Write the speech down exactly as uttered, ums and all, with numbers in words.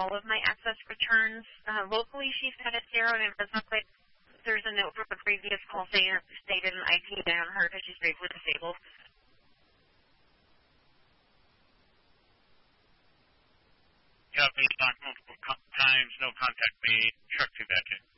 all of my access returns. Uh, locally, she's had it zero, and it does look like there's a note from a previous call saying stated an I P ban on her because she's gravely disabled. Copy, knock multiple co- times, no contact made, truck to Vatican.